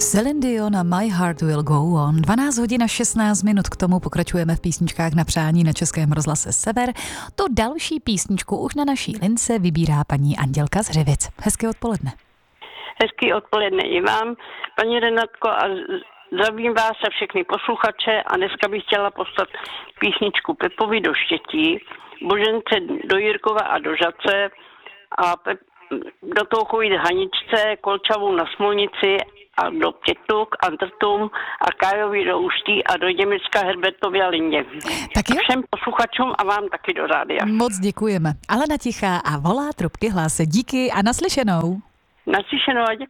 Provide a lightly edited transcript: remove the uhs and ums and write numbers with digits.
Celine Dion a My Heart Will Go On. 12 hodin a 16 minut, k tomu pokračujeme v písničkách na přání na Českém rozhlase Sever. Tu další písničku už na naší lince vybírá paní Andělka z Hřivic. Hezké odpoledne. Hezký odpoledne i vám, paní Renatko, a zdravím vás a všechny posluchače a dneska bych chtěla poslat písničku Pepovi do Štětí, Božence do Jirkova a do Žace a do toho chodit Haničce, Kolčavu na Smolnici a do Pětnuk, Antrtum a Kájovi do Ústí a do Děmicka Herbertově a Lindě. Tak jo? Všem posluchačům a vám taky do rádia. Moc děkujeme. Alena Tichá a Volá trubky hlásy. Díky a naslyšenou. Naslyšenou a děkuji.